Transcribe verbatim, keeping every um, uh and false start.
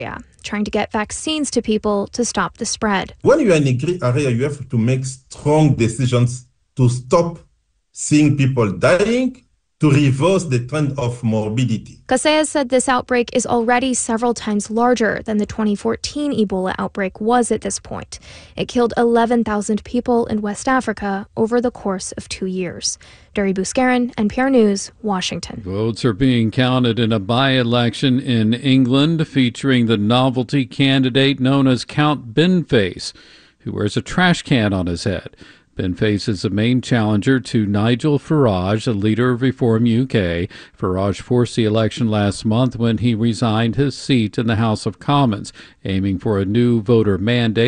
trying to get vaccines to people to stop the spread. When you are in a gray area, you have to make strong decisions to stop seeing people dying, to reverse the trend of morbidity. Casillas said this outbreak is already several times larger than the twenty fourteen Ebola outbreak was at this point. It killed eleven thousand people in West Africa over the course of two years. Duri Buscarin, N P R News, Washington. Votes are being counted in a by-election in England featuring the novelty candidate known as Count Benface, who wears a trash can on his head. Benface is the main challenger to Nigel Farage, the leader of Reform U K. Farage forced the election last month when he resigned his seat in the House of Commons, aiming for a new voter mandate.